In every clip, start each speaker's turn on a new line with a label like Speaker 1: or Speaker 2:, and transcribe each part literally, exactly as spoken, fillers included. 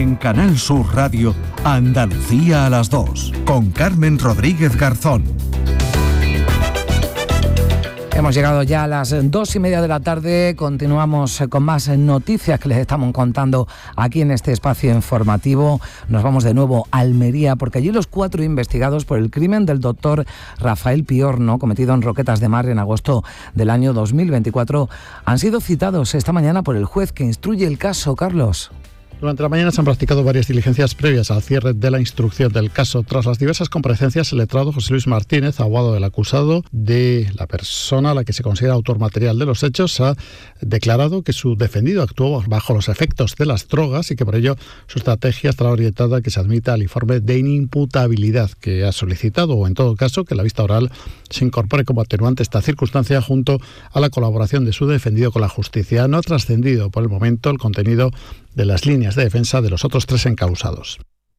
Speaker 1: En Canal Sur Radio, Andalucía a las dos, con Carmen Rodríguez Garzón.
Speaker 2: Hemos llegado ya a las dos y media de la tarde. Continuamos con más noticias que les estamos contando aquí en este espacio informativo. Nos vamos de nuevo a Almería, porque allí los cuatro investigados por el crimen del doctor Rafael Piorno, cometido en Roquetas de Mar en agosto del año dos mil veinticuatro, han sido citados esta mañana por el juez que instruye el caso. Carlos.
Speaker 3: Durante la mañana se han practicado varias diligencias previas al cierre de la instrucción del caso. Tras las diversas comparecencias, el letrado José Luis Martínez, abogado del acusado, de la persona a la que se considera autor material de los hechos, ha declarado que su defendido actuó bajo los efectos de las drogas y que por ello su estrategia estará orientada a que se admita el informe de inimputabilidad que ha solicitado, o en todo caso que la vista oral se incorpore como atenuante esta circunstancia junto a la colaboración de su defendido con la justicia. No ha trascendido por el momento el contenido de las líneas de defensa de los otros tres encausados.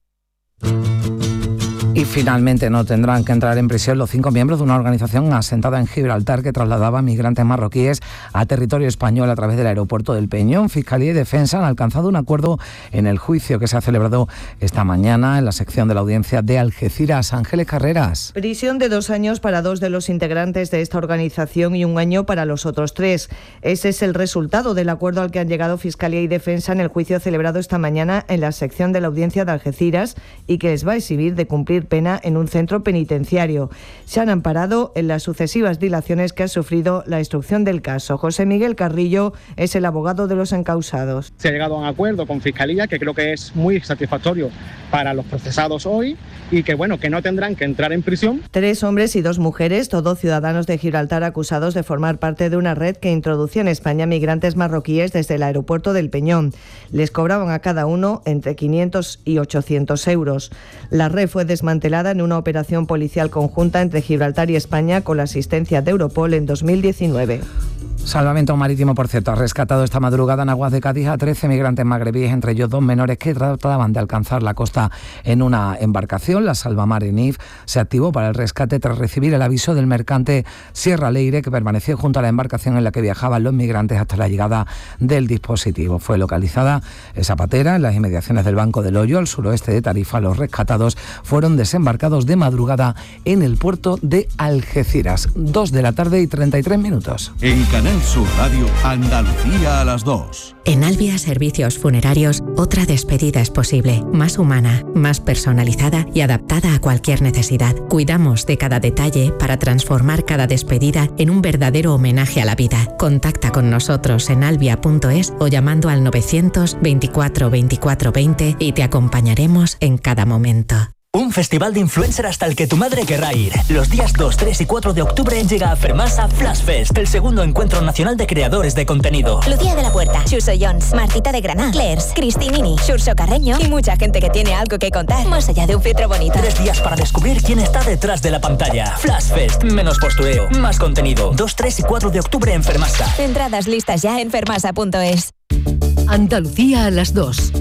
Speaker 2: Y finalmente no tendrán que entrar en prisión los cinco miembros de una organización asentada en Gibraltar que trasladaba migrantes marroquíes a territorio español a través del aeropuerto del Peñón. Fiscalía y Defensa han alcanzado un acuerdo en el juicio que se ha celebrado esta mañana en la sección de la audiencia de Algeciras. Ángeles Carreras.
Speaker 4: Prisión de dos años para dos de los integrantes de esta organización y un año para los otros tres. Ese es el resultado del acuerdo al que han llegado Fiscalía y Defensa en el juicio celebrado esta mañana en la sección de la audiencia de Algeciras y que les va a exhibir de cumplir pena en un centro penitenciario. Se han amparado en las sucesivas dilaciones que ha sufrido la instrucción del caso. José Miguel Carrillo es el abogado de los encausados.
Speaker 5: Se ha llegado a un acuerdo con Fiscalía que creo que es muy satisfactorio para los procesados hoy y que bueno, que no tendrán que entrar en prisión.
Speaker 4: Tres hombres y dos mujeres, todos ciudadanos de Gibraltar, acusados de formar parte de una red que introducía en España migrantes marroquíes desde el aeropuerto del Peñón. Les cobraban a cada uno entre quinientos y ochocientos euros. La red fue desmantelada en una operación policial conjunta entre Gibraltar y España con la asistencia de Europol en dos mil diecinueve.
Speaker 2: Salvamento Marítimo, por cierto, ha rescatado esta madrugada en aguas de Cádiz a trece migrantes magrebíes, entre ellos dos menores que trataban de alcanzar la costa en una embarcación. La Salvamar Enif se activó para el rescate tras recibir el aviso del mercante Sierra Leire, que permaneció junto a la embarcación en la que viajaban los migrantes hasta la llegada del dispositivo. Fue localizada esa patera en las inmediaciones del Banco del Hoyo, al suroeste de Tarifa. Los rescatados fueron desembarcados de madrugada en el puerto de Algeciras. Dos de la tarde y treinta y tres minutos.
Speaker 1: En Canal Sur Radio, Andalucía a las dos.
Speaker 6: En Albia Servicios Funerarios, otra despedida es posible, más humana, más personalizada y adaptada a cualquier necesidad. Cuidamos de cada detalle para transformar cada despedida en un verdadero homenaje a la vida. Contacta con nosotros en albia punto es o llamando al novecientos veinticuatro veinticuatro veinte y te acompañaremos en cada momento.
Speaker 7: Un festival de influencer hasta el que tu madre querrá ir. Los días dos, tres y cuatro de octubre llega a Fermasa Flash Fest, el segundo encuentro nacional de creadores de contenido.
Speaker 8: Lucía de la Puerta, Xuso Jones, Martita de Granada, Clairs, Cristinini, Xurxo Carreño y mucha gente que tiene algo que contar, más allá de un filtro bonito.
Speaker 7: Tres días para descubrir quién está detrás de la pantalla. Flash Fest, menos postureo, más contenido. dos, tres y cuatro de octubre en Fermasa.
Speaker 8: Entradas listas ya en fermasa punto es.
Speaker 9: Andalucía a las dos.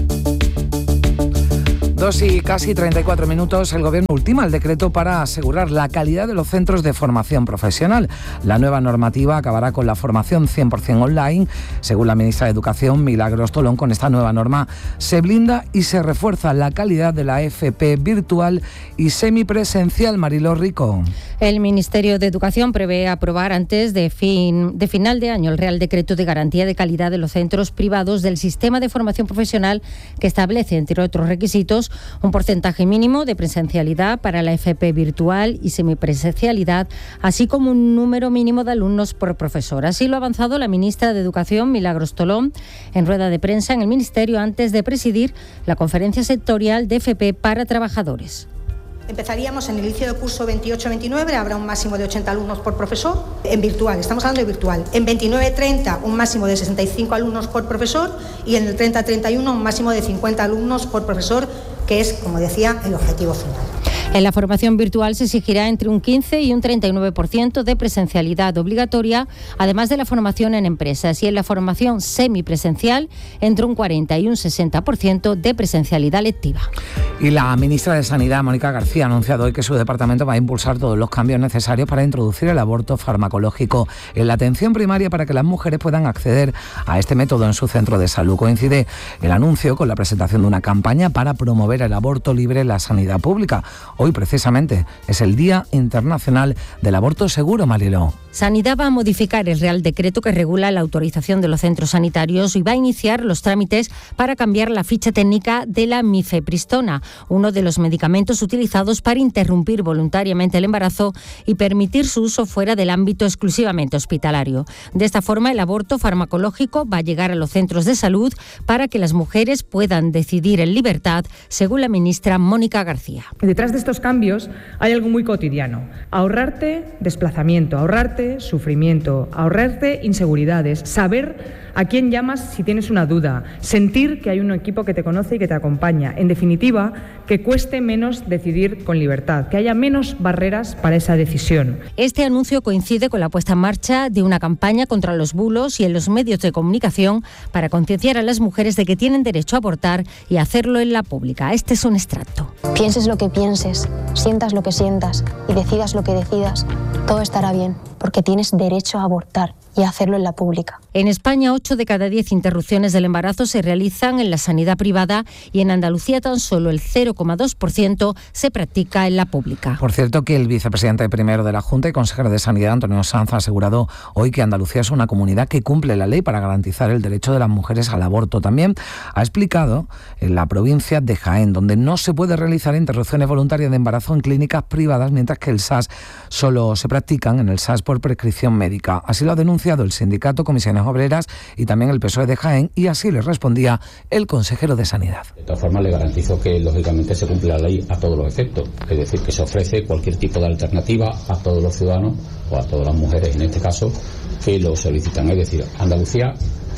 Speaker 2: Dos y casi treinta y cuatro minutos, el Gobierno ultima el decreto para asegurar la calidad de los centros de formación profesional. La nueva normativa acabará con la formación cien por ciento online. Según la ministra de Educación, Milagros Tolón, con esta nueva norma se blinda y se refuerza la calidad de la F P virtual y semipresencial. Mariló Rico.
Speaker 10: El Ministerio de Educación prevé aprobar antes de, fin, de final de año el Real Decreto de Garantía de Calidad de los centros privados del sistema de formación profesional, que establece, entre otros requisitos, un porcentaje mínimo de presencialidad para la F P virtual y semipresencialidad, así como un número mínimo de alumnos por profesor. Así lo ha avanzado la ministra de Educación, Milagros Tolón, en rueda de prensa en el Ministerio antes de presidir la conferencia sectorial de F P para trabajadores.
Speaker 11: Empezaríamos en el inicio del curso veintiocho veintinueve, habrá un máximo de ochenta alumnos por profesor. En virtual, estamos hablando de virtual. En veintinueve treinta, un máximo de sesenta y cinco alumnos por profesor, y en el treinta treinta y uno, un máximo de cincuenta alumnos por profesor, que es, como decía, el objetivo final.
Speaker 10: En la formación virtual se exigirá entre un quince y un treinta y nueve por ciento de presencialidad obligatoria, además de la formación en empresas, y en la formación semipresencial entre un cuarenta y un sesenta por ciento de presencialidad lectiva.
Speaker 2: Y la ministra de Sanidad, Mónica García, ha anunciado hoy que su departamento va a impulsar todos los cambios necesarios para introducir el aborto farmacológico en la atención primaria para que las mujeres puedan acceder a este método en su centro de salud. Coincide el anuncio con la presentación de una campaña para promover el aborto libre en la sanidad pública. Hoy, precisamente, es el Día Internacional del Aborto Seguro, Mariló.
Speaker 10: Sanidad va a modificar el Real Decreto que regula la autorización de los centros sanitarios y va a iniciar los trámites para cambiar la ficha técnica de la mifepristona, uno de los medicamentos utilizados para interrumpir voluntariamente el embarazo y permitir su uso fuera del ámbito exclusivamente hospitalario. De esta forma, el aborto farmacológico va a llegar a los centros de salud para que las mujeres puedan decidir en libertad, según la ministra Mónica García.
Speaker 12: Detrás de estos cambios hay algo muy cotidiano: ahorrarte desplazamiento, ahorrarte sufrimiento, ahorrarte inseguridades, saber a quién llamas si tienes una duda, sentir que hay un equipo que te conoce y que te acompaña. En definitiva, que cueste menos decidir con libertad, que haya menos barreras para esa decisión.
Speaker 10: Este anuncio coincide con la puesta en marcha de una campaña contra los bulos y en los medios de comunicación para concienciar a las mujeres de que tienen derecho a abortar y hacerlo en la pública. Este es un extracto.
Speaker 13: Pienses lo que pienses, sientas lo que sientas y decidas lo que decidas, todo estará bien, porque tienes derecho a abortar y a hacerlo en la pública.
Speaker 10: En España, ocho de cada diez interrupciones del embarazo se realizan en la sanidad privada y en Andalucía tan solo el cero coma dos por ciento se practica en la pública.
Speaker 2: Por cierto, que el vicepresidente primero de la Junta y consejero de Sanidad, Antonio Sanz, ha asegurado hoy que Andalucía es una comunidad que cumple la ley para garantizar el derecho de las mujeres al aborto. También ha explicado en la provincia de Jaén, donde no se puede realizar interrupciones voluntarias de embarazo en clínicas privadas, mientras que el S A S solo se practican en el S A S por prescripción médica. Así lo ha denunciado el sindicato Comisiones Obreras y también el P S O E de Jaén, y así le respondía el consejero de Sanidad.
Speaker 14: De todas formas, le garantizo que lógicamente se cumple la ley a todos los efectos, es decir, que se ofrece cualquier tipo de alternativa a todos los ciudadanos o a todas las mujeres, en este caso, que lo solicitan. Es decir, Andalucía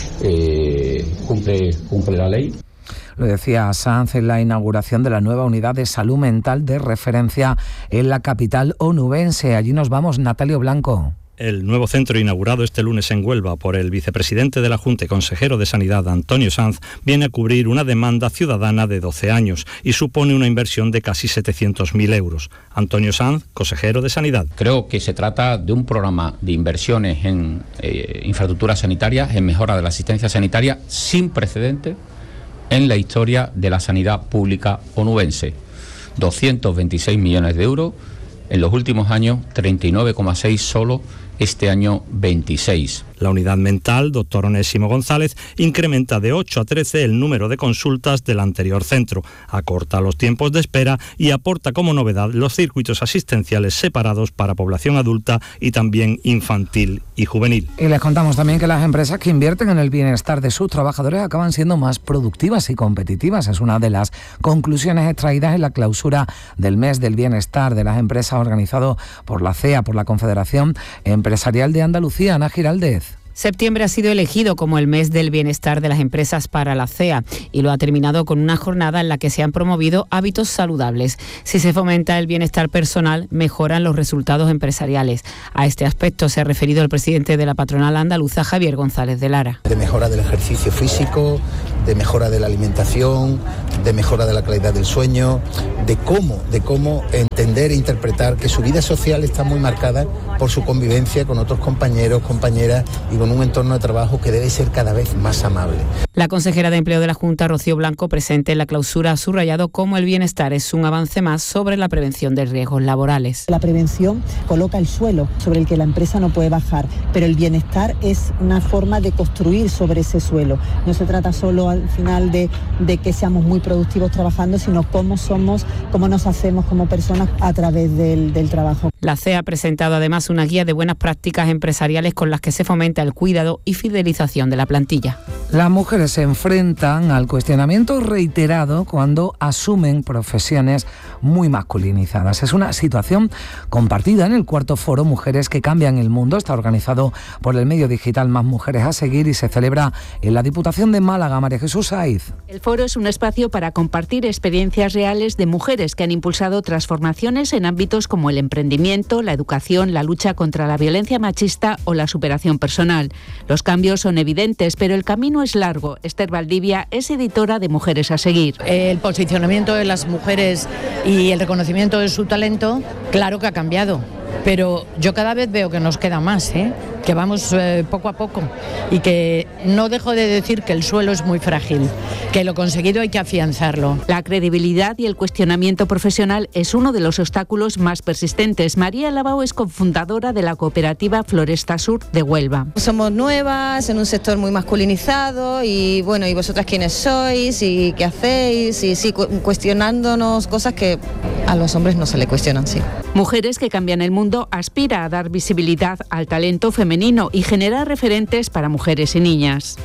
Speaker 14: eh, cumple, cumple la ley.
Speaker 2: Lo decía Sanz en la inauguración de la nueva unidad de salud mental de referencia en la capital onubense. Allí nos vamos, Natalio Blanco.
Speaker 15: El nuevo centro inaugurado este lunes en Huelva por el vicepresidente de la Junta y consejero de Sanidad, Antonio Sanz, viene a cubrir una demanda ciudadana de doce años y supone una inversión de casi setecientos mil euros. Antonio Sanz, consejero de Sanidad.
Speaker 14: Creo que se trata de un programa de inversiones en eh, infraestructuras sanitarias, en mejora de la asistencia sanitaria, sin precedentes en la historia de la sanidad pública onubense. doscientos veintiséis millones de euros en los últimos años, treinta y nueve coma seis solo este año veintiséis.
Speaker 15: La unidad mental, doctor Onésimo González, incrementa de ocho a trece el número de consultas del anterior centro, acorta los tiempos de espera y aporta como novedad los circuitos asistenciales separados para población adulta y también infantil y juvenil.
Speaker 2: Y les contamos también que las empresas que invierten en el bienestar de sus trabajadores acaban siendo más productivas y competitivas. Es una de las conclusiones extraídas en la clausura del mes del bienestar de las empresas organizado por la C E A, por la Confederación Empresarial de Andalucía. Ana Giraldez.
Speaker 16: Septiembre ha sido elegido como el mes del bienestar de las empresas para la C E A y lo ha terminado con una jornada en la que se han promovido hábitos saludables. Si se fomenta el bienestar personal, mejoran los resultados empresariales. A este aspecto se ha referido el presidente de la patronal andaluza, Javier González de Lara.
Speaker 17: De mejora del ejercicio físico, de mejora de la alimentación, de mejora de la calidad del sueño, de cómo, de cómo entender e interpretar que su vida social está muy marcada por su convivencia con otros compañeros, compañeras y con un entorno de trabajo que debe ser cada vez más amable.
Speaker 16: La consejera de Empleo de la Junta, Rocío Blanco, presente en la clausura, ha subrayado cómo el bienestar es un avance más sobre la prevención de riesgos laborales.
Speaker 18: La prevención coloca el suelo sobre el que la empresa no puede bajar, pero el bienestar es una forma de construir sobre ese suelo. No se trata solo al final de, de que seamos muy productivos trabajando, sino cómo somos, cómo nos hacemos como personas a través del, del trabajo.
Speaker 16: La C E A ha presentado además una guía de buenas prácticas empresariales con las que se fomenta el cuidado y fidelización de la plantilla.
Speaker 2: Las mujeres se enfrentan al cuestionamiento reiterado cuando asumen profesiones muy masculinizadas. Es una situación compartida en el cuarto foro Mujeres que Cambian el Mundo. Está organizado por el medio digital Más Mujeres a Seguir y se celebra en la Diputación de Málaga. María Jesús Saiz.
Speaker 19: El foro es un espacio para compartir experiencias reales de mujeres que han impulsado transformaciones en ámbitos como el emprendimiento, emprendimiento, la educación, la lucha contra la violencia machista o la superación personal. Los cambios son evidentes, pero el camino es largo. Esther Valdivia es editora de Mujeres a Seguir.
Speaker 20: El posicionamiento de las mujeres y el reconocimiento de su talento, claro que ha cambiado. Pero yo cada vez veo que nos queda más, ¿eh? que vamos eh, poco a poco y que no dejo de decir que el suelo es muy frágil, que lo conseguido hay que afianzarlo.
Speaker 19: La credibilidad y el cuestionamiento profesional es uno de los obstáculos más persistentes. María Lavao es cofundadora de la cooperativa Floresta Sur de Huelva.
Speaker 21: Somos nuevas en un sector muy masculinizado y bueno, ¿y vosotras quiénes sois? ¿Y qué hacéis? Y sí, cu- cuestionándonos cosas que a los hombres no se le cuestionan, sí.
Speaker 19: Mujeres que cambian el mundo aspira a dar visibilidad al talento femenino y generar referentes para mujeres y niñas.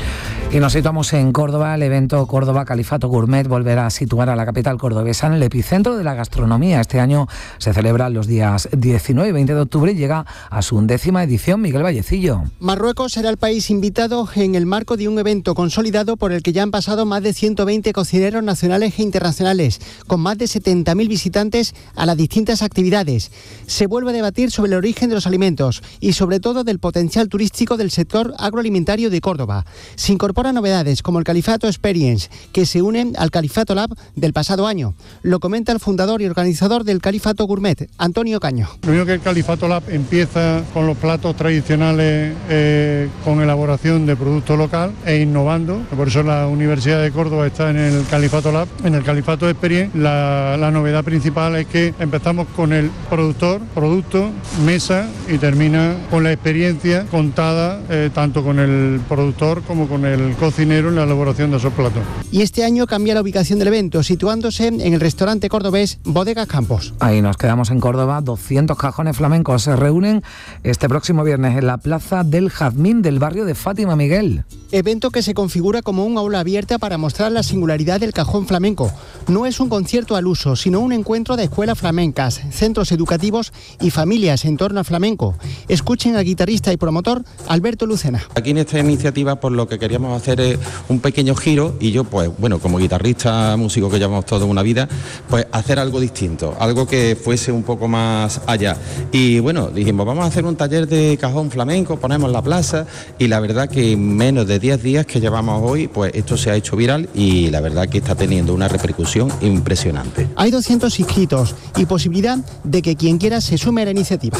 Speaker 2: Y nos situamos en Córdoba. El evento Córdoba Califato Gourmet volverá a situar a la capital cordobesa en el epicentro de la gastronomía. Este año se celebra los días diecinueve y veinte de octubre y llega a su undécima edición. Miguel Vallecillo.
Speaker 22: Marruecos será el país invitado en el marco de un evento consolidado por el que ya han pasado más de ciento veinte cocineros nacionales e internacionales, con más de setenta mil visitantes a las distintas actividades. Se vuelve a debatir sobre el origen de los alimentos y sobre todo del potencial turístico del sector agroalimentario de Córdoba. Se incorpora novedades como el Califato Experience, que se unen al Califato Lab del pasado año. Lo comenta el fundador y organizador del Califato Gourmet, Antonio Caño.
Speaker 23: Lo único que el Califato Lab empieza con los platos tradicionales, eh, con elaboración de producto local e innovando. Por eso la Universidad de Córdoba está en el Califato Lab. En el Califato Experience la, la novedad principal es que empezamos con el productor, producto, mesa y termina con la experiencia contada eh, tanto con el productor como con el cocinero en la elaboración de esos platos.
Speaker 22: Y este año cambia la ubicación del evento, situándose en el restaurante cordobés Bodegas Campos.
Speaker 2: Ahí nos quedamos en Córdoba. doscientos cajones flamencos se reúnen este próximo viernes en la Plaza del Jazmín del barrio de Fátima, Miguel.
Speaker 22: Evento que se configura como un aula abierta para mostrar la singularidad del cajón flamenco. No es un concierto al uso, sino un encuentro de escuelas flamencas, centros educativos y familias en torno al flamenco. Escuchen al guitarrista y promotor Alberto Lucena.
Speaker 24: Aquí en esta iniciativa, por lo que queríamos hacer es un pequeño giro y yo, pues bueno, como guitarrista, músico que llevamos toda una vida, pues hacer algo distinto, algo que fuese un poco más allá. Y bueno, dijimos, vamos a hacer un taller de cajón flamenco, ponemos la plaza y la verdad que en menos de diez días que llevamos hoy, pues esto se ha hecho viral y la verdad que está teniendo una repercusión impresionante.
Speaker 22: Hay doscientos inscritos y posibilidad de que quien quiera se sume a la iniciativa.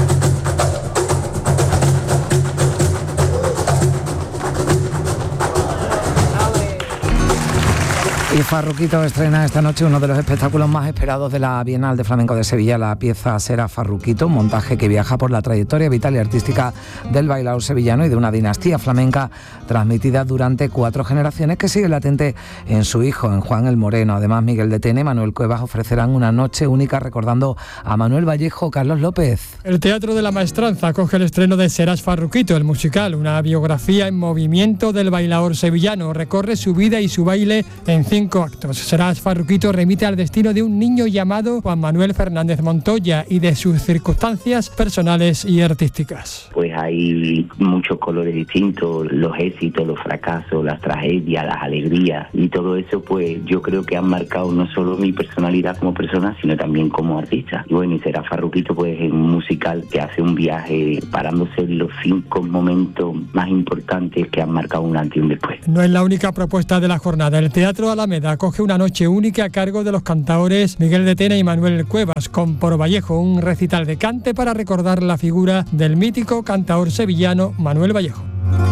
Speaker 2: Y Farruquito estrena esta noche uno de los espectáculos más esperados de la Bienal de Flamenco de Sevilla. La pieza será Farruquito, un montaje que viaja por la trayectoria vital y artística del bailador sevillano y de una dinastía flamenca transmitida durante cuatro generaciones que sigue latente en su hijo, en Juan el Moreno. Además, Miguel de Tena y Manuel Cuevas ofrecerán una noche única recordando a Manuel Vallejo, Carlos López.
Speaker 25: El Teatro de la Maestranza acoge el estreno de Serás Farruquito, el musical, una biografía en movimiento del bailador sevillano. Recorre su vida y su baile en cinco actos. Serás Farruquito remite al destino de un niño llamado Juan Manuel Fernández Montoya y de sus circunstancias personales y artísticas.
Speaker 26: Pues hay muchos colores distintos, los éxitos, los fracasos, las tragedias, las alegrías y todo eso pues yo creo que han marcado no solo mi personalidad como persona sino también como artista. Y bueno, y Serás Farruquito pues es un musical que hace un viaje parándose en los cinco momentos más importantes que han marcado un antes y un después.
Speaker 25: No es la única propuesta de la jornada. El Teatro Alameda acoge una noche única a cargo de los cantaores Miguel de Tena y Manuel Cuevas, con Por Vallejo, un recital de cante para recordar la figura del mítico cantaor sevillano Manuel Vallejo.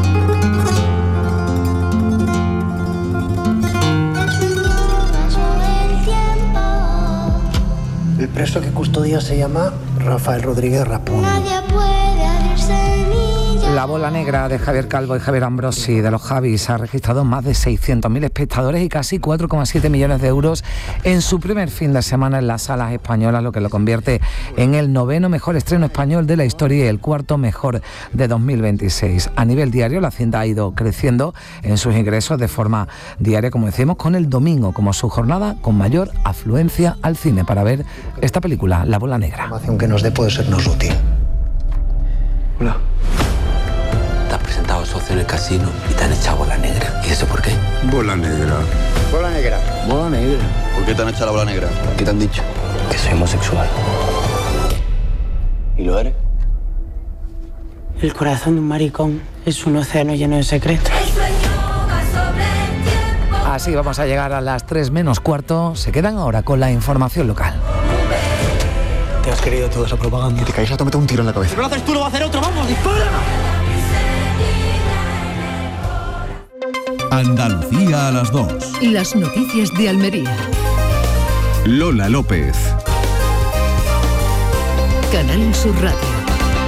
Speaker 27: El preso que custodia se llama Rafael Rodríguez Rapón.
Speaker 2: La bola negra de Javier Calvo y Javier Ambrosi de los Javis ha registrado más de seiscientos mil espectadores y casi cuatro coma siete millones de euros en su primer fin de semana en las salas españolas, lo que lo convierte en el noveno mejor estreno español de la historia y el cuarto mejor de dos mil veintiséis. A nivel diario, la cinta ha ido creciendo en sus ingresos de forma diaria, como decimos, con el domingo como su jornada con mayor afluencia al cine para ver esta película, La bola negra.
Speaker 27: La información que nos dé puede sernos útil.
Speaker 28: Hola. Te has presentado socio en el casino y te han echado bola negra. ¿Y eso por qué?
Speaker 29: Bola negra.
Speaker 28: Bola negra.
Speaker 29: Bola negra.
Speaker 28: ¿Por qué te han echado la bola negra? ¿Qué te han dicho? Que soy homosexual. ¿Y lo eres?
Speaker 1: El corazón de un maricón es un océano lleno de secretos.
Speaker 2: Así vamos a llegar a las tres menos cuarto. Se quedan ahora con la información local.
Speaker 28: Te has querido toda esa propaganda.
Speaker 3: Que te caes a tomarte un tiro en la cabeza.
Speaker 1: Si no lo haces tú, lo va a hacer otro. ¡Vamos, dispara!
Speaker 4: Andalucía a las dos.
Speaker 5: Las noticias de Almería.
Speaker 4: Lola López.
Speaker 5: Canal Sur Radio.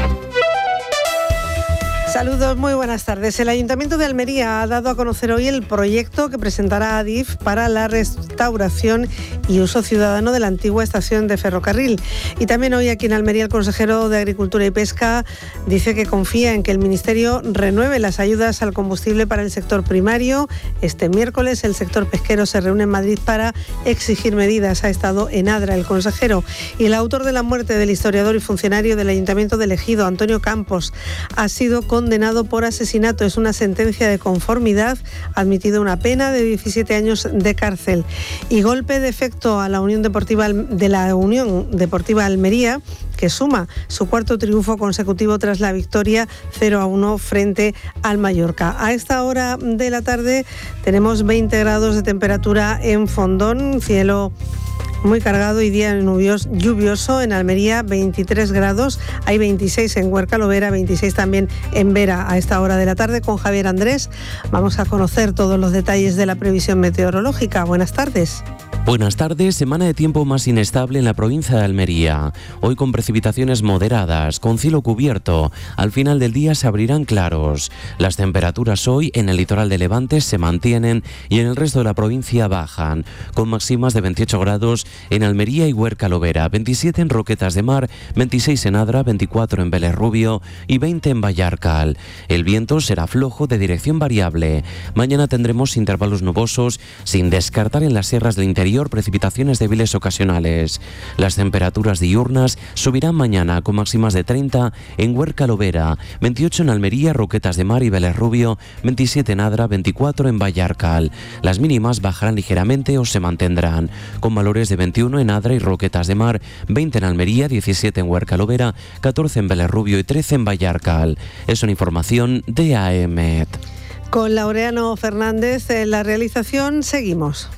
Speaker 6: Saludos, muy buenas tardes. El Ayuntamiento de Almería ha dado a conocer hoy el proyecto que presentará Adif para la restauración y uso ciudadano de la antigua estación de ferrocarril. Y también hoy aquí en Almería el consejero de Agricultura y Pesca dice que confía en que el Ministerio renueve las ayudas al combustible para el sector primario. Este miércoles el sector pesquero se reúne en Madrid para exigir medidas. Ha estado en Adra el consejero. Y el autor de la muerte del historiador y funcionario del Ayuntamiento de Ejido, Antonio Campos, ha sido condenado por asesinato. Es una sentencia de conformidad, ha admitido una pena de diecisiete años de cárcel. Y golpe de efecto a la Unión Deportiva de la Unión Deportiva Almería, que suma su cuarto triunfo consecutivo tras la victoria cero a uno frente al Mallorca. A esta hora de la tarde tenemos veinte grados de temperatura en Fondón, cielo muy cargado y día lluvioso, lluvioso en Almería, veintitrés grados, hay veintiséis en Huerca Lovera, veintiséis también en Vera a esta hora de la tarde. Con Javier Andrés vamos a conocer todos los detalles de la previsión meteorológica. Buenas tardes.
Speaker 7: Buenas tardes, semana de tiempo más inestable en la provincia de Almería. Hoy con precipitaciones moderadas, con cielo cubierto. Al final del día se abrirán claros. Las temperaturas hoy en el litoral de Levante se mantienen y en el resto de la provincia bajan, con máximas de veintiocho grados en Almería y Huerca Lovera, veintisiete en Roquetas de Mar, veintiséis en Adra, veinticuatro en Vélez Rubio y veinte en Vallarcal. El viento será flojo de dirección variable. Mañana tendremos intervalos nubosos, sin descartar en las sierras del interior precipitaciones débiles ocasionales. Las temperaturas diurnas subirán mañana con máximas de treinta en Huerca Lovera, veintiocho en Almería, Roquetas de Mar y Vélez Rubio, veintisiete en Adra, veinticuatro en Vallarcal. Las mínimas bajarán ligeramente o se mantendrán, con valores de veintiuno en Adra y Roquetas de Mar, veinte en Almería, diecisiete en Huerca Lovera, catorce en Vélez Rubio y trece en Vallarcal. Es una información de A E M E T.
Speaker 6: Con Laureano Fernández en la realización seguimos.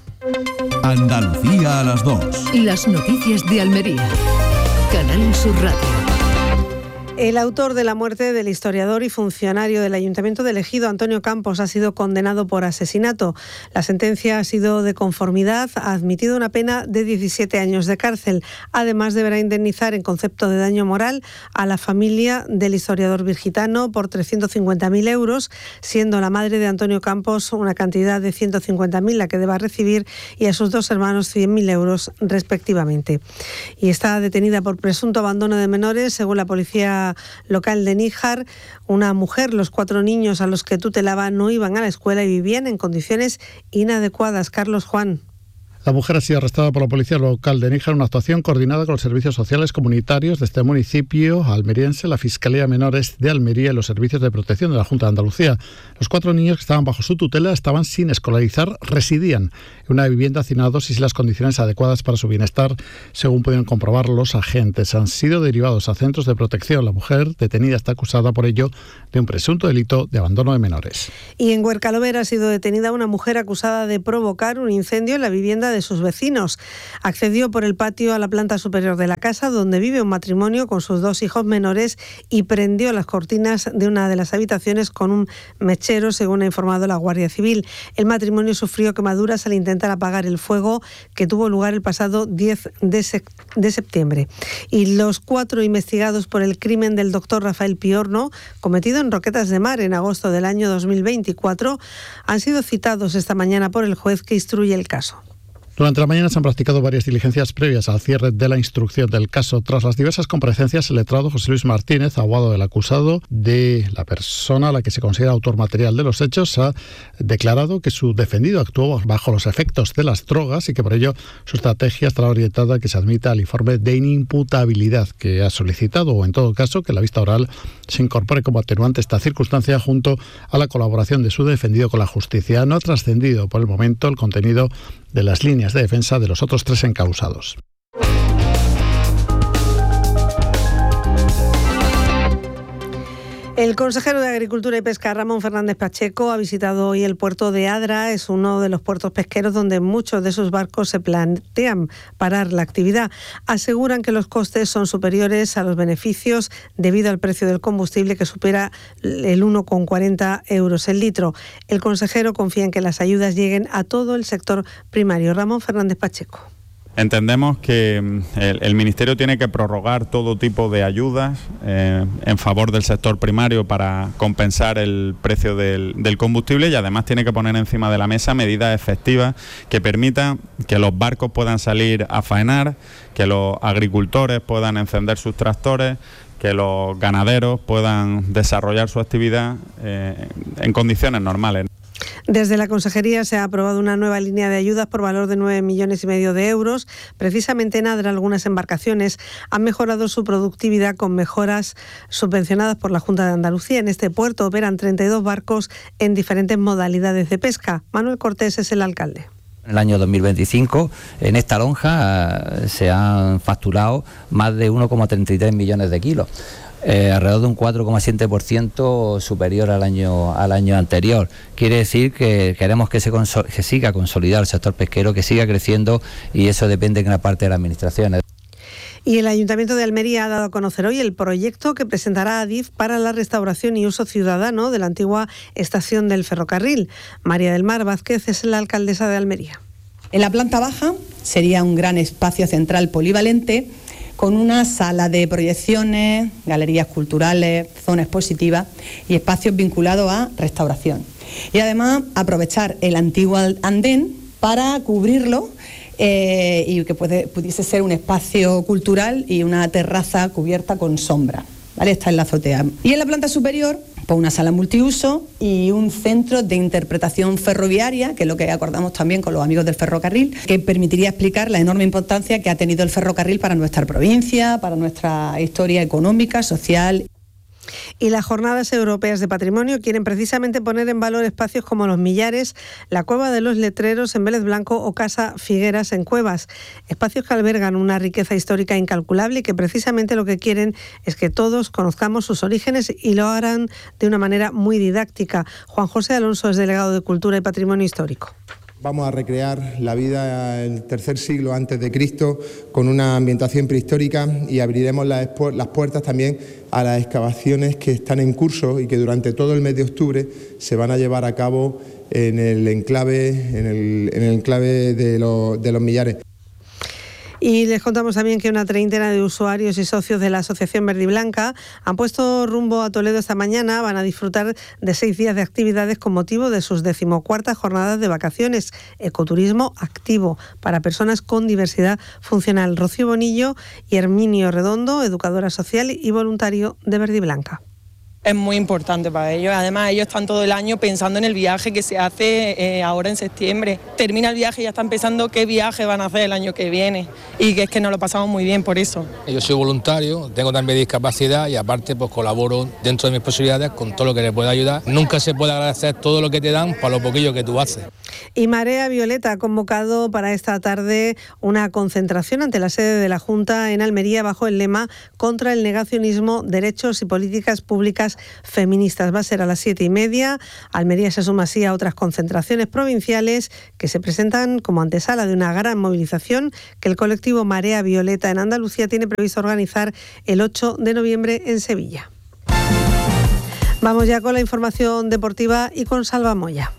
Speaker 4: Andalucía a las dos.
Speaker 5: Las noticias de Almería. Canal Sur Radio.
Speaker 6: El autor de la muerte del historiador y funcionario del Ayuntamiento de Ejido, Antonio Campos, ha sido condenado por asesinato. La sentencia ha sido de conformidad, ha admitido una pena de diecisiete años de cárcel. Además, deberá indemnizar en concepto de daño moral a la familia del historiador virgitano por trescientos cincuenta mil euros, siendo la madre de Antonio Campos una cantidad de ciento cincuenta mil la que deba recibir y a sus dos hermanos cien mil euros respectivamente. Y está detenida por presunto abandono de menores, según la policía local de Níjar. Una mujer, los cuatro niños a los que tutelaba no iban a la escuela y vivían en condiciones inadecuadas. Carlos Juan.
Speaker 8: La mujer ha sido arrestada por la policía local de Níjar en una actuación coordinada con los servicios sociales comunitarios de este municipio almeriense, la Fiscalía de Menores de Almería y los servicios de protección de la Junta de Andalucía. Los cuatro niños que estaban bajo su tutela estaban sin escolarizar, residían en una vivienda hacinados y sin las condiciones adecuadas para su bienestar, según pudieron comprobar los agentes. Han sido derivados a centros de protección. La mujer detenida está acusada por ello de un presunto delito de abandono de menores.
Speaker 6: Y en Huerca Lovera ha sido detenida una mujer acusada de provocar un incendio en la vivienda de sus vecinos. Accedió por el patio a la planta superior de la casa, donde vive un matrimonio con sus dos hijos menores, y prendió las cortinas de una de las habitaciones con un mechero, según ha informado la Guardia Civil. El matrimonio sufrió quemaduras al intentar apagar el fuego, que tuvo lugar el pasado diez de septiembre. Y los cuatro investigados por el crimen del doctor Rafael Piorno, cometido en Roquetas de Mar en agosto del año dos mil veinticuatro, han sido citados esta mañana por el juez que instruye el caso.
Speaker 8: Durante la mañana se han practicado varias diligencias previas al cierre de la instrucción del caso. Tras las diversas comparecencias, el letrado José Luis Martínez, abogado del acusado, de la persona a la que se considera autor material de los hechos, ha declarado que su defendido actuó bajo los efectos de las drogas y que por ello su estrategia estará orientada a que se admita el informe de inimputabilidad que ha solicitado, o en todo caso que la vista oral se incorpore como atenuante esta circunstancia junto a la colaboración de su defendido con la justicia. No ha trascendido por el momento el contenido de las líneas de defensa de los otros tres encausados.
Speaker 6: El consejero de Agricultura y Pesca, Ramón Fernández Pacheco, ha visitado hoy el puerto de Adra. Es uno de los puertos pesqueros donde muchos de sus barcos se plantean parar la actividad. Aseguran que los costes son superiores a los beneficios debido al precio del combustible, que supera el uno coma cuarenta euros el litro. El consejero confía en que las ayudas lleguen a todo el sector primario. Ramón Fernández Pacheco.
Speaker 3: Entendemos que el, el Ministerio tiene que prorrogar todo tipo de ayudas eh, en favor del sector primario para compensar el precio del, del combustible, y además tiene que poner encima de la mesa medidas efectivas que permitan que los barcos puedan salir a faenar, que los agricultores puedan encender sus tractores, que los ganaderos puedan desarrollar su actividad eh, en condiciones normales.
Speaker 6: Desde la Consejería se ha aprobado una nueva línea de ayudas por valor de nueve millones y medio de euros. Precisamente en Adra, algunas embarcaciones han mejorado su productividad con mejoras subvencionadas por la Junta de Andalucía. En este puerto operan treinta y dos barcos en diferentes modalidades de pesca. Manuel Cortés es el alcalde.
Speaker 9: En el año dos mil veinticinco, en esta lonja, eh, se han facturado más de uno coma treinta y tres millones de kilos. Eh, alrededor de un cuatro coma siete por ciento superior al año al año anterior. Quiere decir que queremos que se consol- que siga consolidado el sector pesquero, que siga creciendo, y eso depende en gran parte de las administraciones.
Speaker 6: Y el Ayuntamiento de Almería ha dado a conocer hoy el proyecto que presentará Adif para la restauración y uso ciudadano de la antigua estación del ferrocarril. María del Mar Vázquez es la alcaldesa de Almería.
Speaker 10: En la planta baja sería un gran espacio central polivalente, con una sala de proyecciones, galerías culturales, zona expositiva y espacios vinculados a restauración. Y además aprovechar el antiguo andén para cubrirlo eh, y que puede, pudiese ser un espacio cultural y una terraza cubierta con sombra. ¿Vale? Está en la azotea. Y en la planta superior, pues una sala multiuso y un centro de interpretación ferroviaria, que es lo que acordamos también con los amigos del ferrocarril, que permitiría explicar la enorme importancia que ha tenido el ferrocarril para nuestra provincia, para nuestra historia económica, social.
Speaker 6: Y las Jornadas Europeas de Patrimonio quieren precisamente poner en valor espacios como Los Millares, la Cueva de los Letreros en Vélez Blanco o Casa Figueras en Cuevas. Espacios que albergan una riqueza histórica incalculable y que precisamente lo que quieren es que todos conozcamos sus orígenes y lo harán de una manera muy didáctica. Juan José Alonso es delegado de Cultura y Patrimonio Histórico.
Speaker 11: Vamos a recrear la vida del tercer siglo antes de Cristo con una ambientación prehistórica, y abriremos las, las puertas también a las excavaciones que están en curso y que durante todo el mes de octubre se van a llevar a cabo en el enclave, en el, en el enclave de, lo, de Los Millares.
Speaker 6: Y les contamos también que una treintena de usuarios y socios de la Asociación Verde y Blanca han puesto rumbo a Toledo esta mañana. Van a disfrutar de seis días de actividades con motivo de sus decimocuartas jornadas de vacaciones. Ecoturismo activo para personas con diversidad funcional. Rocío Bonillo y Herminio Redondo, educadora social y voluntario de Verde y Blanca.
Speaker 12: Es muy importante para ellos. Además, ellos están todo el año pensando en el viaje que se hace eh, ahora en septiembre. Termina el viaje y ya están pensando qué viaje van a hacer el año que viene. Y que es que nos lo pasamos muy bien por eso.
Speaker 13: Yo soy voluntario, tengo también discapacidad y aparte pues colaboro dentro de mis posibilidades con todo lo que les pueda ayudar. Nunca se puede agradecer todo lo que te dan para lo poquillo que tú haces.
Speaker 6: Y Marea Violeta ha convocado para esta tarde una concentración ante la sede de la Junta en Almería bajo el lema contra el negacionismo, derechos y políticas públicas feministas. Va a ser a las siete y media. Almería se suma así a otras concentraciones provinciales que se presentan como antesala de una gran movilización que el colectivo Marea Violeta en Andalucía tiene previsto organizar el ocho de noviembre en Sevilla. Vamos ya con la información deportiva y con Salva Moya.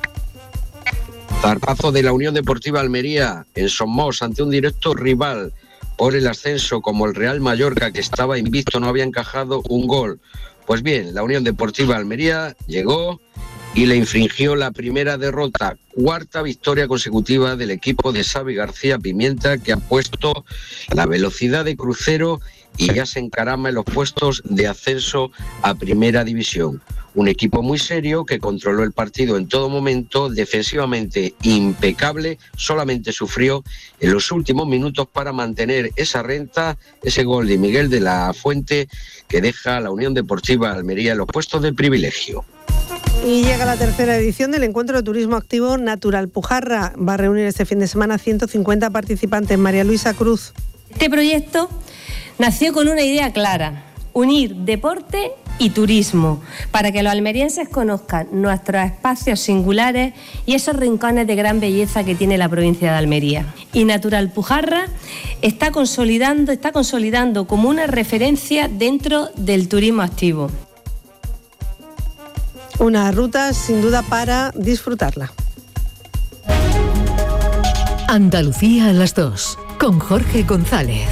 Speaker 14: Zarpazo de la Unión Deportiva Almería en Somos ante un directo rival por el ascenso como el Real Mallorca, que estaba invicto, no había encajado un gol. Pues bien, la Unión Deportiva Almería llegó y le infringió la primera derrota, cuarta victoria consecutiva del equipo de Xavi García Pimienta, que ha puesto la velocidad de crucero y ya se encarama en los puestos de ascenso a Primera División. Un equipo muy serio que controló el partido en todo momento, defensivamente impecable, solamente sufrió en los últimos minutos para mantener esa renta, ese gol de Miguel de la Fuente que deja a la Unión Deportiva Almería en los puestos de privilegio.
Speaker 6: Y llega la tercera edición del Encuentro de Turismo Activo Natural Pujarra. Va a reunir este fin de semana ciento cincuenta participantes. María Luisa Cruz.
Speaker 15: Este proyecto nació con una idea clara: unir deporte y turismo, para que los almerienses conozcan nuestros espacios singulares y esos rincones de gran belleza que tiene la provincia de Almería. Y Natural Pujarra está consolidando, está consolidando como una referencia dentro del turismo activo.
Speaker 6: Una ruta sin duda para disfrutarla.
Speaker 5: Andalucía a las dos, con Jorge González.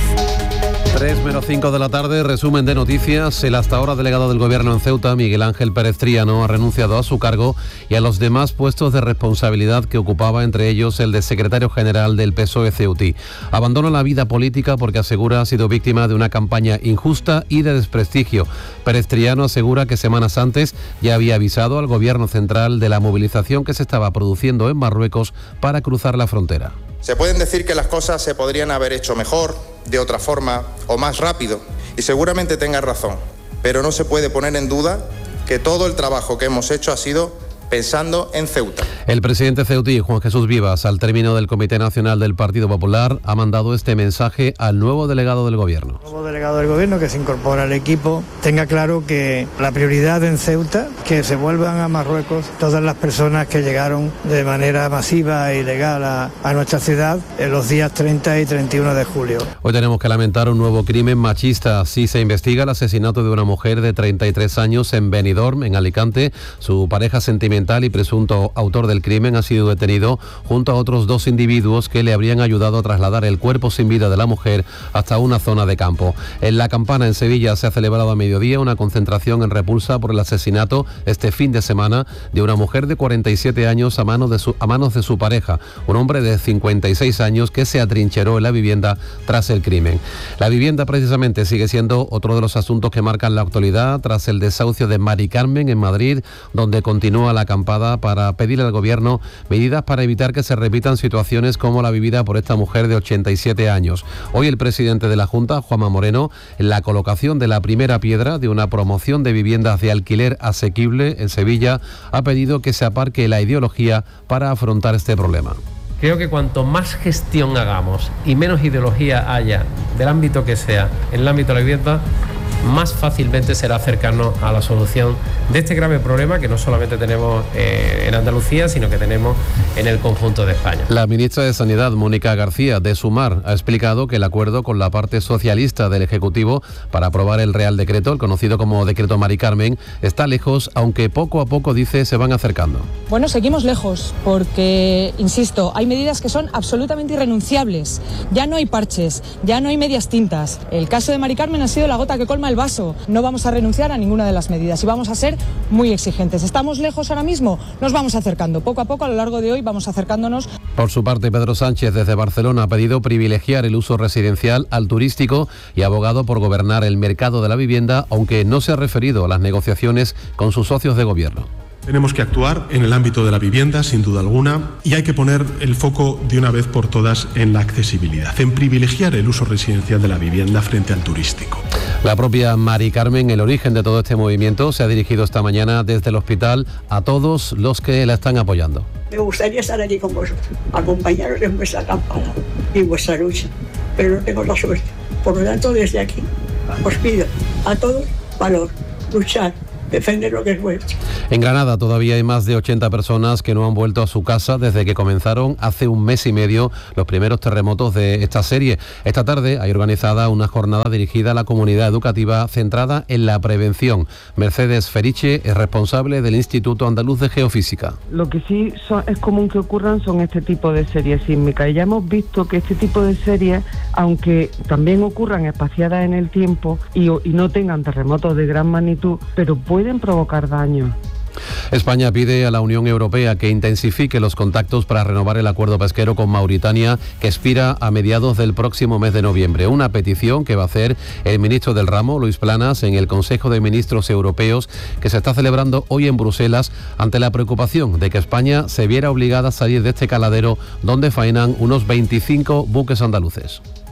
Speaker 16: tres menos cinco de la tarde, resumen de noticias. El hasta ahora delegado del Gobierno en Ceuta, Miguel Ángel Pérez Triano, ha renunciado a su cargo y a los demás puestos de responsabilidad que ocupaba, entre ellos el de secretario general del P S O E ceutí. Abandona la vida política porque asegura ha sido víctima de una campaña injusta y de desprestigio. Pérez Triano asegura que semanas antes ya había avisado al Gobierno central de la movilización que se estaba produciendo en Marruecos para cruzar la frontera.
Speaker 17: Se pueden decir que las cosas se podrían haber hecho mejor, de otra forma o más rápido, y seguramente tengan razón, pero no se puede poner en duda que todo el trabajo que hemos hecho ha sido pensando en Ceuta.
Speaker 16: El presidente ceutí, Juan Jesús Vivas, al término del Comité Nacional del Partido Popular, ha mandado este mensaje al nuevo delegado del Gobierno.
Speaker 18: El nuevo delegado del Gobierno que se incorpora al equipo tenga claro que la prioridad en Ceuta, que se vuelvan a Marruecos todas las personas que llegaron de manera masiva e ilegal a, a nuestra ciudad en los días treinta y treinta y uno de julio.
Speaker 16: Hoy tenemos que lamentar un nuevo crimen machista. Sí se investiga el asesinato de una mujer de treinta y tres años en Benidorm, en Alicante. Su pareja sentimental y presunto autor del crimen ha sido detenido junto a otros dos individuos que le habrían ayudado a trasladar el cuerpo sin vida de la mujer hasta una zona de campo. En La Campana, en Sevilla, se ha celebrado a mediodía una concentración en repulsa por el asesinato este fin de semana de una mujer de cuarenta y siete años a manos de su, a manos de su pareja, un hombre de cincuenta y seis años que se atrincheró en la vivienda tras el crimen. La vivienda precisamente sigue siendo otro de los asuntos que marcan la actualidad tras el desahucio de Mari Carmen en Madrid, donde continúa la acampada para pedir al Gobierno medidas para evitar que se repitan situaciones como la vivida por esta mujer de ochenta y siete años. Hoy el presidente de la Junta, Juanma Moreno, en la colocación de la primera piedra de una promoción de viviendas de alquiler asequible en Sevilla, ha pedido que se aparque la ideología para afrontar este problema.
Speaker 19: Creo que cuanto más gestión hagamos y menos ideología haya, del ámbito que sea, en el ámbito de la vivienda, más fácilmente será acercarnos a la solución de este grave problema que no solamente tenemos eh, en Andalucía, sino que tenemos en el conjunto de España.
Speaker 16: La ministra de Sanidad, Mónica García, de Sumar, ha explicado que el acuerdo con la parte socialista del Ejecutivo para aprobar el Real Decreto, el conocido como Decreto Mari Carmen, está lejos, aunque poco a poco, dice, se van acercando.
Speaker 20: Bueno, seguimos lejos, porque, insisto, hay medidas que son absolutamente irrenunciables. Ya no hay parches, ya no hay medias tintas. El caso de Mari Carmen ha sido la gota que colma el vaso. No vamos a renunciar a ninguna de las medidas y vamos a ser muy exigentes. ¿Estamos lejos ahora mismo? Nos vamos acercando. Poco a poco, a lo largo de hoy, vamos acercándonos.
Speaker 16: Por su parte, Pedro Sánchez, desde Barcelona, ha pedido privilegiar el uso residencial al turístico y ha abogado por gobernar el mercado de la vivienda, aunque no se ha referido a las negociaciones con sus socios de gobierno.
Speaker 21: Tenemos que actuar en el ámbito de la vivienda, sin duda alguna, y hay que poner el foco de una vez por todas en la accesibilidad, en privilegiar el uso residencial de la vivienda frente al turístico.
Speaker 16: La propia Mari Carmen, el origen de todo este movimiento, se ha dirigido esta mañana desde el hospital a todos los que la están apoyando.
Speaker 23: Me gustaría estar allí con vosotros, acompañaros en vuestra campaña y vuestra lucha, pero no tengo la suerte. Por lo tanto, desde aquí os pido a todos valor, luchar, defender lo que es vuestro.
Speaker 16: En Granada todavía hay más de ochenta personas que no han vuelto a su casa desde que comenzaron hace un mes y medio los primeros terremotos de esta serie. Esta tarde hay organizada una jornada dirigida a la comunidad educativa centrada en la prevención. Mercedes Feriche es responsable del Instituto Andaluz de Geofísica.
Speaker 29: Lo que sí son, es común que ocurran son este tipo de series sísmicas y ya hemos visto que este tipo de series, aunque también ocurran espaciadas en el tiempo y, y no tengan terremotos de gran magnitud, pero pueden pueden provocar daño.
Speaker 16: España pide a la Unión Europea que intensifique los contactos para renovar el acuerdo pesquero con Mauritania, que expira a mediados del próximo mes de noviembre. Una petición que va a hacer el ministro del ramo, Luis Planas, en el Consejo de Ministros Europeos, que se está celebrando hoy en Bruselas, ante la preocupación de que España se viera obligada a salir de este caladero donde faenan unos veinticinco buques andaluces.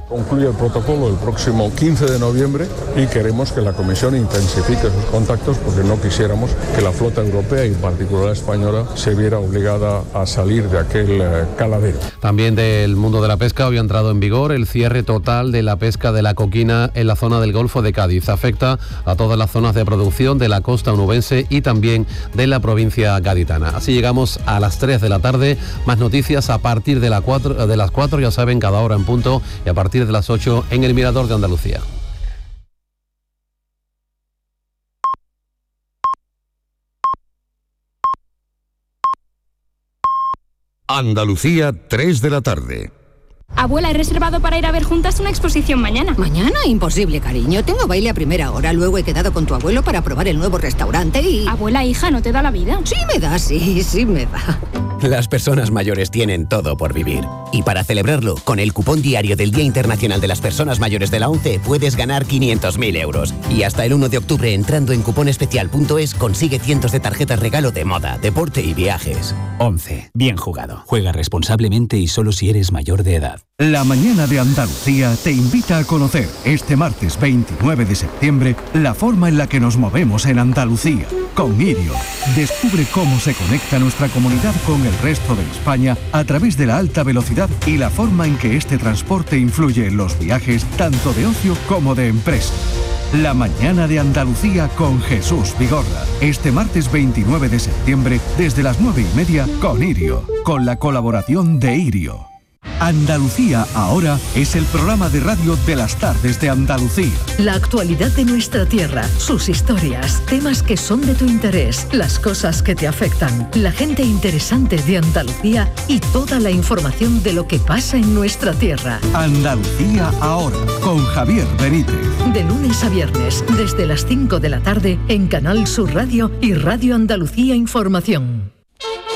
Speaker 1: Concluye el protocolo el próximo quince de noviembre y queremos que la Comisión intensifique sus contactos porque no quisiéramos que la flota europea y en particular la española se viera obligada a salir de aquel eh, caladero.
Speaker 16: También del mundo de la pesca, hoy ha entrado en vigor el cierre total de la pesca de la coquina en la zona del Golfo de Cádiz. Afecta a todas las zonas de producción de la costa onubense y también de la provincia gaditana. Así llegamos a las tres de la tarde. Más noticias a partir de, la cuatro, de las cuatro, ya saben, cada hora en punto, y a partir de las ocho en el Mirador de Andalucía.
Speaker 4: Andalucía, tres de la tarde.
Speaker 2: Abuela, he reservado para ir a ver juntas una exposición mañana.
Speaker 7: ¿Mañana? Imposible, cariño. Tengo baile a primera hora. Luego he quedado con tu abuelo para probar el nuevo restaurante y...
Speaker 2: Abuela, hija, ¿no te da la vida?
Speaker 7: Sí me da, sí, sí me da.
Speaker 22: Las personas mayores tienen todo por vivir. Y para celebrarlo, con el cupón diario del Día Internacional de las Personas Mayores de la ONCE puedes ganar quinientos mil euros. Y hasta el uno de octubre, entrando en cuponespecial punto es, consigue cientos de tarjetas regalo de moda, deporte y viajes.
Speaker 24: ONCE. Bien jugado. Juega responsablemente y solo si eres mayor de edad.
Speaker 4: La mañana de Andalucía te invita a conocer este martes veintinueve de septiembre la forma en la que nos movemos en Andalucía. Con Irio, descubre cómo se conecta nuestra comunidad con el resto de España a través de la alta velocidad y la forma en que este transporte influye en los viajes tanto de ocio como de empresa. La mañana de Andalucía con Jesús Vigorra. Este martes veintinueve de septiembre desde las nueve y media con Irio, con la colaboración de Irio. Andalucía ahora es el programa de radio de las tardes de Andalucía.
Speaker 5: La actualidad de nuestra tierra, sus historias, temas que son de tu interés, las cosas que te afectan, la gente interesante de Andalucía y toda la información de lo que pasa en nuestra tierra.
Speaker 4: Andalucía ahora, con Javier Benítez.
Speaker 5: De lunes a viernes, desde las cinco de la tarde, en Canal Sur Radio y Radio Andalucía Información.